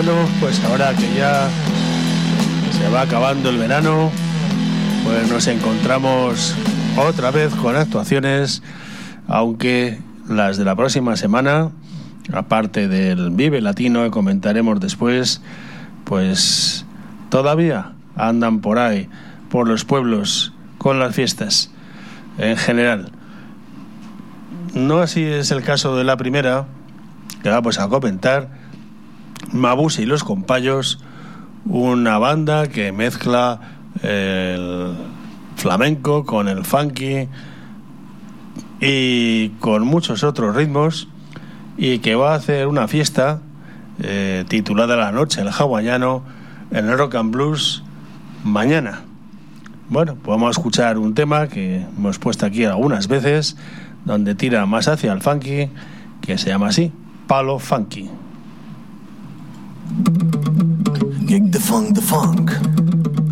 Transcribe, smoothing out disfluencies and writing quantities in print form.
bueno, pues ahora que ya se va acabando el verano, pues nos encontramos otra vez con actuaciones, aunque las de la próxima semana, aparte del Vive Latino que comentaremos después, pues todavía andan por ahí, por los pueblos, con las fiestas en general. No así es el caso de la primera, que vamos a comentar, Mabuse y los Compayos, una banda que mezcla el flamenco con el funky y con muchos otros ritmos, y que va a hacer una fiesta titulada La Noche del Hawaiano en el Rock and Blues mañana. Bueno, pues vamos a escuchar un tema que hemos puesto aquí algunas veces, donde tira más hacia el funky, que se llama así, Palo Funky. Gig the funk, the funk.